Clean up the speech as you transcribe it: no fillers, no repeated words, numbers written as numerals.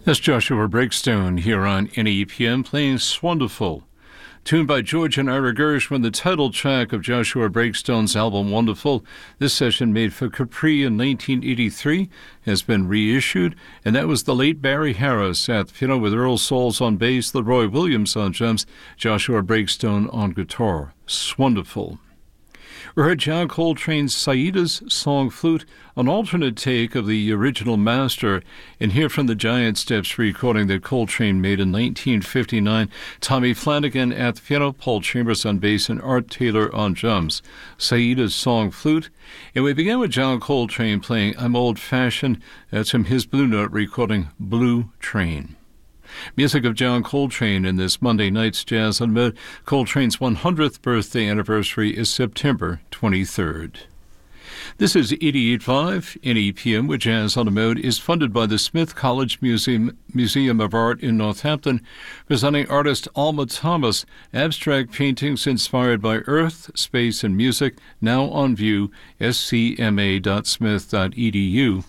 That's Joshua Breakstone here on NEPM playing Swonderful. Tuned by George and Ira Gershwin, the title track of Joshua Breakstone's album Wonderful. This session made for Capri in 1983 has been reissued, and that was the late Barry Harris at the piano with Earl Souls on bass, Leroy Williams on drums, Joshua Breakstone on guitar. Swonderful. We heard John Coltrane's Saida's Song Flute, an alternate take of the original master, and hear from the Giant Steps recording that Coltrane made in 1959. Tommy Flanagan at the piano, Paul Chambers on bass, and Art Taylor on drums. Saida's Song Flute. And we began with John Coltrane playing I'm Old Fashioned. That's from his Blue Note recording Blue Train. Music of John Coltrane in this Monday night's Jazz on Mode. Coltrane's 100th birthday anniversary is September 23rd. This is 88.5 NEPM, where Jazz on the Mode is funded by the Smith College Museum of Art in Northampton, presenting artist Alma Thomas, abstract paintings inspired by earth, space, and music, now on view, scma.smith.edu.